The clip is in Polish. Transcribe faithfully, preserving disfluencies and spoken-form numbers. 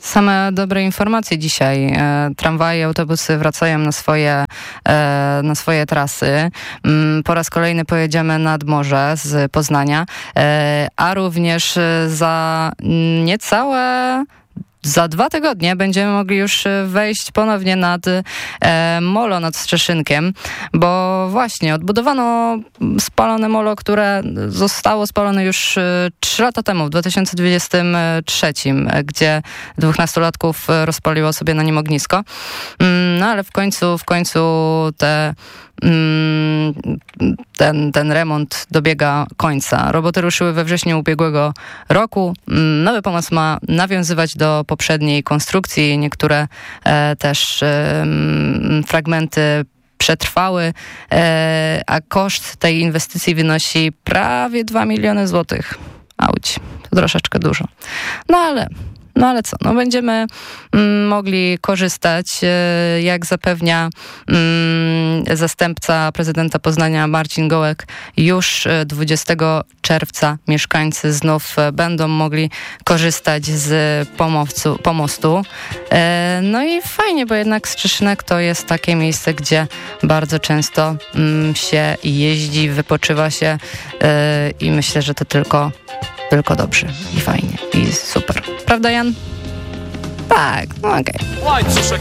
Same dobre informacje dzisiaj. E, tramwaje, autobusy wracają na swoje, e, na swoje trasy. Mm, po raz kolejny pojedziemy nad morze z Poznania, e, a również za niecałe Za dwa tygodnie będziemy mogli już wejść ponownie nad e, molo, nad Strzeszynkiem, bo właśnie odbudowano spalone molo, które zostało spalone już trzy lata temu, w dwa tysiące dwudziestym trzecim, gdzie dwóch nastolatków rozpaliło sobie na nim ognisko. No ale w końcu, w końcu te Ten, ten remont dobiega końca. Roboty ruszyły we wrześniu ubiegłego roku. Nowy pomysł ma nawiązywać do poprzedniej konstrukcji. Niektóre e, też e, fragmenty przetrwały, e, a koszt tej inwestycji wynosi prawie dwa miliony złotych. Auć, to troszeczkę dużo. No ale... No ale co, no będziemy mm, mogli korzystać, e, jak zapewnia mm, zastępca prezydenta Poznania Marcin Gołek, już dwudziestego czerwca mieszkańcy znów e, będą mogli korzystać z pomostu. pomostu. E, no i fajnie, bo jednak Strzeszynek to jest takie miejsce, gdzie bardzo często mm, się jeździ, wypoczywa się e, i myślę, że to tylko Tylko dobrze i fajnie i super. Prawda, Jan? Tak, no okej. Okay.